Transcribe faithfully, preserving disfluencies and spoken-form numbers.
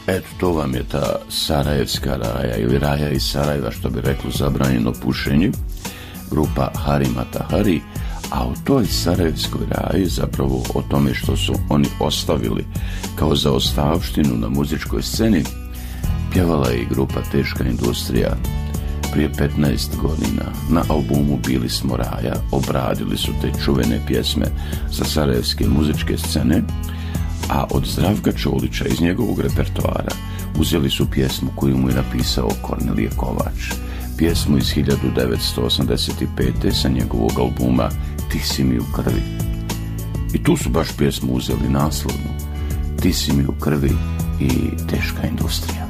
Eto, to vam je ta sarajevska raja ili raja iz Sarajeva, što bi reklo zabranjeno pušenje, grupa Hari Matahari. A u toj sarajevskoj raji, zapravo o tome što su oni ostavili kao zaostavštinu na muzičkoj sceni, pjevala je i grupa Teška industrija prije petnaest godina. Na albumu Bili smo raja obradili su te čuvene pjesme sa sarajevske muzičke scene, a od Zdravka Čolića iz njegovog repertoara uzeli su pjesmu koju mu je napisao Kornelije Kovač, pjesmu iz hiljadu devetsto osamdeset pete. sa njegovog albuma Ti si mi u krvi. I tu su baš pjesmu uzeli naslovnu, Ti si mi u krvi i Teška industrija.